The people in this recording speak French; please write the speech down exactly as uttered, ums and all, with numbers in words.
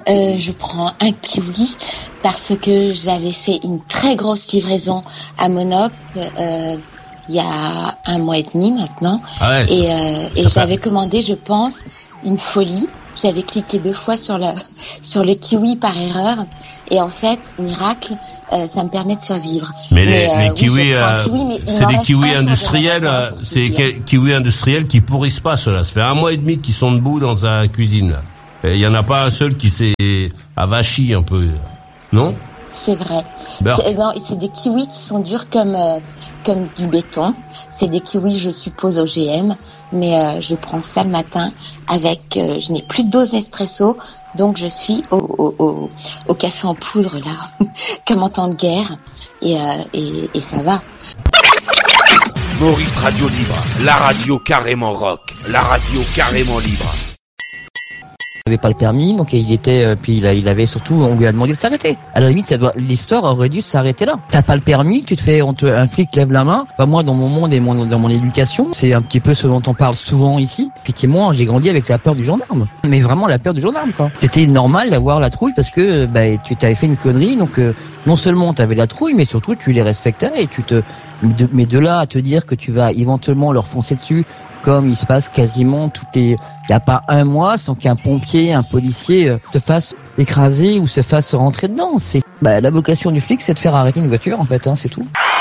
euh, je prends un kiwi parce que j'avais fait une très grosse livraison à Monop euh, il y a un mois et demi maintenant. Ah ouais, et ça, euh, et ça j'avais fait... commandé, je pense, une folie. J'avais cliqué deux fois sur le sur le kiwi par erreur et en fait, miracle, euh, ça me permet de survivre. Mais, mais les, euh, les oui, kiwis, euh, kiwi, mais c'est des kiwis industriels, euh, c'est des kiwis industriels qui pourrissent pas, ceux-là. Ça fait un mois et demi qu'ils sont debout dans ta cuisine, là. Il y en a pas un seul qui s'est avachi un peu, non? C'est vrai. C'est, non, c'est des kiwis qui sont durs comme euh, comme du béton. C'est des kiwis, je suppose, O G M. Mais euh, je prends ça le matin avec, euh, je n'ai plus de dose espresso, donc je suis au, au, au, au café en poudre là, comme en temps de guerre, et, euh, et, et ça va. Maurice Radio Libre, la radio carrément rock, la radio carrément libre. Il n'avait pas le permis, donc il était, euh, puis il, a, il avait surtout, on lui a demandé de s'arrêter. À la limite, ça doit, l'histoire aurait dû s'arrêter là. T'as pas le permis, tu te fais, on te, un flic lève la main. Bah, moi, dans mon monde et mon, dans mon éducation, c'est un petit peu ce dont on parle souvent ici. Effectivement, j'ai grandi avec la peur du gendarme. Mais vraiment la peur du gendarme, quoi. C'était normal d'avoir la trouille parce que, bah, tu t'avais fait une connerie, donc, euh, non seulement t'avais la trouille, mais surtout tu les respectais et tu te, de, mais de là à te dire que tu vas éventuellement leur foncer dessus, comme il se passe quasiment toutes les... Il n'y a pas un mois sans qu'un pompier, un policier euh, se fasse écraser ou se fasse rentrer dedans. C'est bah, la vocation du flic, c'est de faire arrêter une voiture, en fait, hein, c'est tout.